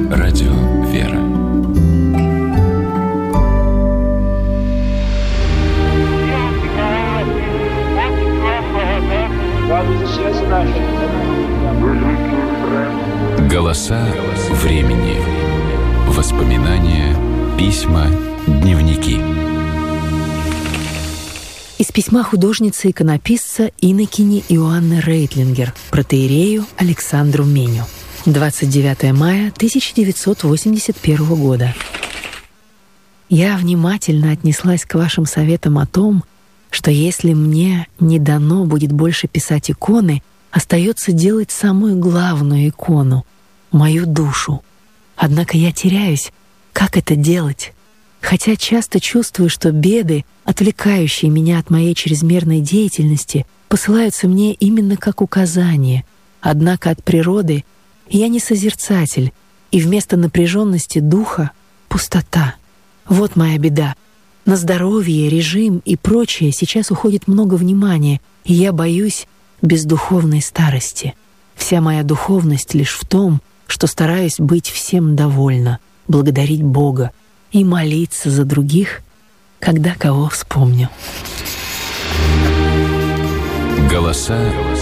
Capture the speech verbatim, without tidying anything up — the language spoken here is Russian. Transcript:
Радио «Вера». Голоса времени. Воспоминания, письма, дневники. Из письма художницы-иконописца инокини Иоанны Рейтлингер протоиерею Александру Меню. двадцать девятое мая тысяча девятьсот восемьдесят первого года. Я внимательно отнеслась к вашим советам о том, что если мне не дано будет больше писать иконы, остается делать самую главную икону — мою душу. Однако я теряюсь, как это делать, хотя часто чувствую, что беды, отвлекающие меня от моей чрезмерной деятельности, посылаются мне именно как указание. Однако от природы я не созерцатель, и вместо напряженности духа — пустота. Вот моя беда. На здоровье, режим и прочее сейчас уходит много внимания, и я боюсь бездуховной старости. Вся моя духовность лишь в том, что стараюсь быть всем довольна, благодарить Бога и молиться за других, когда кого вспомню. Голоса